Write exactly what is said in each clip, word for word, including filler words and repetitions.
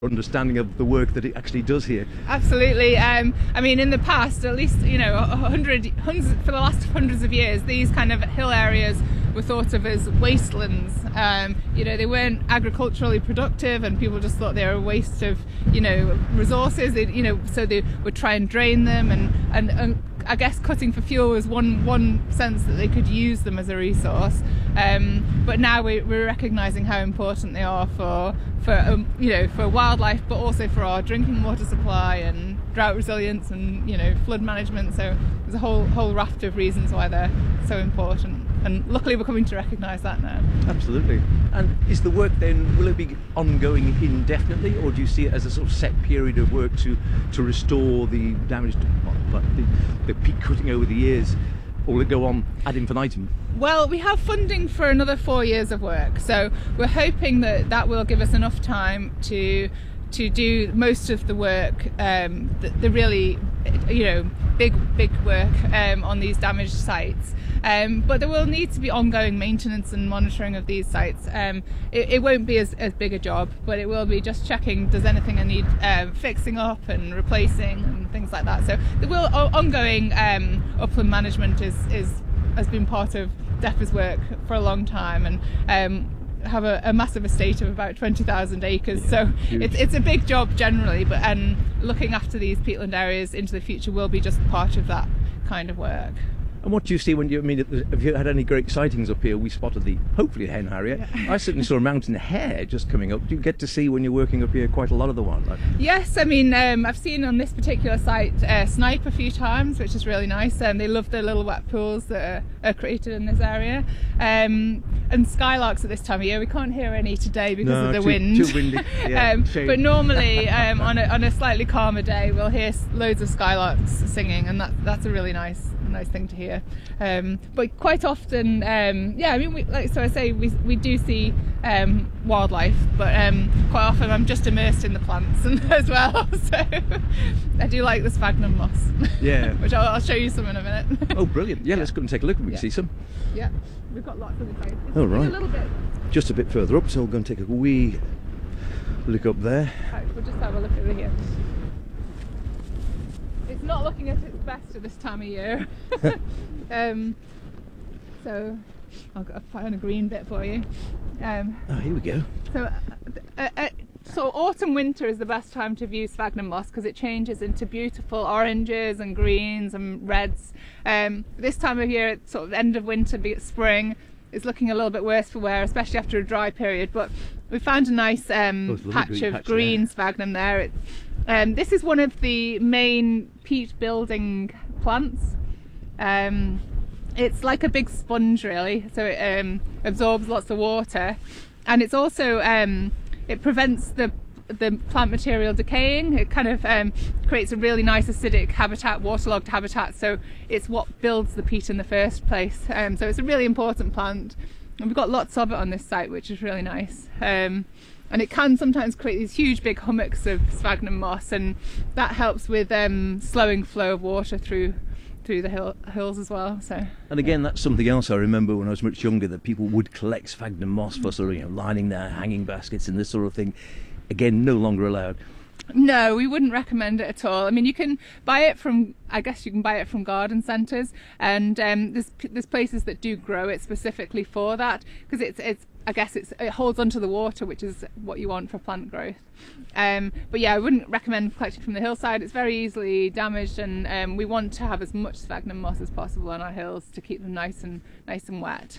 understanding of the work that it actually does here. Absolutely. Um, I mean, in the past, at least, you know, a hundred, hundreds, for the last hundreds of years, these kind of hill areas were thought of as wastelands. Um, you know, they weren't agriculturally productive, and people just thought they were a waste of, you know, resources. They, you know, so they would try and drain them, and, and, and I guess cutting for fuel was one one sense that they could use them as a resource. Um, but now we, we're recognising how important they are for for um, you know, for wildlife, but also for our drinking water supply and drought resilience and, you know, flood management. So there's a whole whole raft of reasons why they're so important, and luckily we're coming to recognise that now. Absolutely. And is the work then, will it be ongoing indefinitely, or do you see it as a sort of set period of work to to restore the damaged, well, the, the peat cutting over the years, or will it go on ad infinitum? Well, we have funding for another four years of work, so we're hoping that that will give us enough time to to do most of the work, um, the, the really, you know, big big work um, on these damaged sites. Um, but there will need to be ongoing maintenance and monitoring of these sites. Um, it, it won't be as, as big a job, but it will be just checking, does anything I need um, fixing up and replacing and things like that. So there will ongoing um, upland management is, is has been part of DEFRA's work for a long time, and um, have a, a massive estate of about twenty thousand acres. Yeah, so huge. it's it's a big job generally, but um, looking after these peatland areas into the future will be just part of that kind of work. And what do you see when you, I mean, have you had any great sightings up here? We spotted the, hopefully, hen harrier. Yeah. I certainly saw a mountain hare just coming up. Do you get to see, when you're working up here, quite a lot of the wildlife? Yes, I mean, um, I've seen on this particular site uh, snipe a few times, which is really nice. Um, they love the little wet pools that are, are created in this area. Um, and skylarks at this time of year. We can't hear any today because no, of the too, wind. Too windy. Yeah, um, but normally, um, on, a, on a slightly calmer day, we'll hear loads of skylarks singing, and that, that's a really nice nice thing to hear. Um, but quite often, um, yeah, I mean, we, like so I say, we we do see um, wildlife, but um, quite often I'm just immersed in the plants and, as well. So I do like the sphagnum moss. Yeah. Which I'll, I'll show you some in a minute. Oh, brilliant! Yeah, yeah, let's go and take a look. We can yeah. see some. Yeah, we've got lots of the place. Oh, right. A little bit. Just a bit further up, so we're going to take a wee look up there. Right, we'll just have a look over here. It's not looking at its best at this time of year. um, so I'll go find a green bit for you. Um, oh, here we go. So, uh, uh, so autumn winter is the best time to view sphagnum moss because it changes into beautiful oranges and greens and reds. Um, this time of year, it's sort of end of winter, be it spring, it's looking a little bit worse for wear, especially after a dry period. But we found a nice um, oh, patch green of patch green there. sphagnum there. It, Um, this is one of the main peat building plants. Um, it's like a big sponge really, so it um, absorbs lots of water, and it's also um, it prevents the the plant material decaying. It kind of um, creates a really nice acidic habitat, waterlogged habitat, so it's what builds the peat in the first place. Um, so it's a really important plant, and we've got lots of it on this site, which is really nice. Um, And it can sometimes create these huge big hummocks of sphagnum moss, and that helps with um, slowing flow of water through through the hill, hills as well. So. And again, that's something else I remember when I was much younger, that people would collect sphagnum moss for sort of, you know, lining their hanging baskets and this sort of thing. Again, no longer allowed. No, we wouldn't recommend it at all. I mean, you can buy it from, I guess you can buy it from garden centres, and um, there's there's places that do grow it specifically for that, because it's it's I guess it's it holds onto the water, which is what you want for plant growth. Um, but yeah, I wouldn't recommend collecting from the hillside. It's very easily damaged, and um, we want to have as much sphagnum moss as possible on our hills to keep them nice and nice and wet.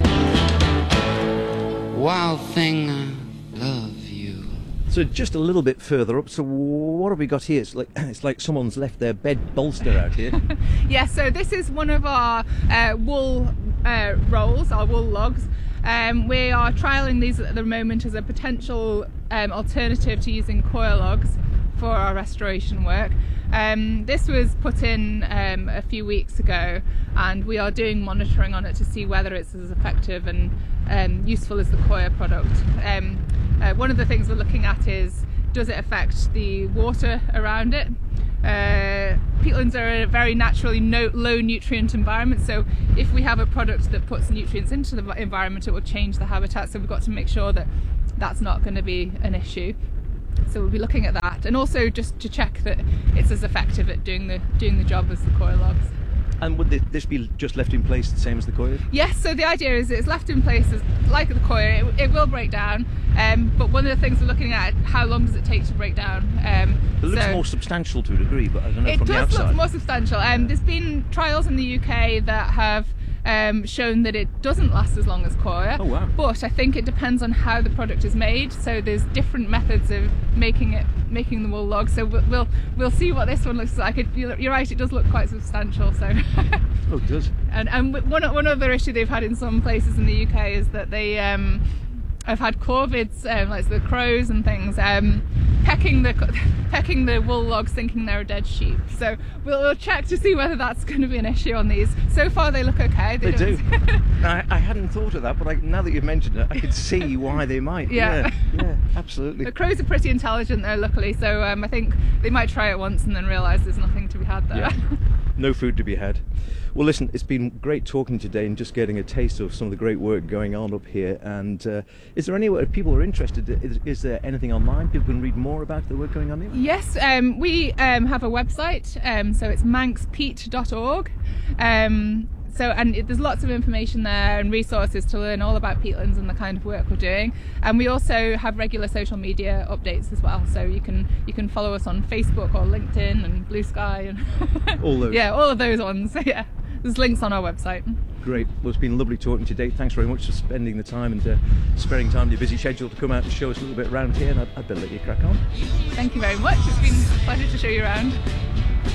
Wild thing, I love you. So just a little bit further up, so what have we got here? It's like it's like someone's left their bed bolster out here. Yeah, so this is one of our uh, wool uh, rolls, our wool logs. Um, we are trialling these at the moment as a potential um, alternative to using coir logs for our restoration work. Um, this was put in um, a few weeks ago, and we are doing monitoring on it to see whether it's as effective and um, useful as the coir product. Um, uh, one of the things we're looking at is, does it affect the water around it? Uh, peatlands are a very naturally no, low nutrient environment, so if we have a product that puts nutrients into the environment, it will change the habitat, so we've got to make sure that that's not going to be an issue. so we'll be looking at that, and also just to check that it's as effective at doing the doing the job as the coir logs. And would thi- this be just left in place the same as the coir? Yes, so the idea is it's left in place as, like the coir, it, it will break down, um, but one of the things we're looking at, how long does it take to break down? Um, It looks so more substantial to a degree, but I don't know it from the does outside. look more substantial. Um, there's been trials in the U K that have um, shown that it doesn't last as long as coir. Oh, wow. But I think it depends on how the product is made. So there's different methods of making it, making the wool log. So we'll we'll, we'll see what this one looks like. It, you're you're right, it does look quite substantial. So. Oh, it does. And and one one other issue they've had in some places in the U K is that they um, have had corvids, um, like the crows and things, um, pecking the pecking the wool logs, thinking they're a dead sheep. So we'll, we'll check to see whether that's going to be an issue on these. So far they look okay. They do. don't- I, I hadn't thought of that, but I, now that you've mentioned it, I could see why they might. Yeah. Yeah, yeah, absolutely. The crows are pretty intelligent though, luckily. So um, I think they might try it once and then realise there's nothing to be had there. Yeah. No food to be had. Well, listen, it's been great talking today and just getting a taste of some of the great work going on up here. And uh, is there anywhere, if people are interested, is, is there anything online people can read more about the work going on here? Yes, um, we um, have a website, um, so it's manx peat dot org. Um, so, and it, there's lots of information there and resources to learn all about peatlands and the kind of work we're doing. And we also have regular social media updates as well. So you can you can follow us on Facebook or LinkedIn and Blue Sky and All those. yeah, all of those ones. Yeah, there's links on our website. Great. Well, it's been lovely talking to you today. Thanks very much for spending the time and uh, sparing time in your busy schedule to come out and show us a little bit around here. And I'd, I'd better let you crack on. Thank you very much. It's been a pleasure to show you around.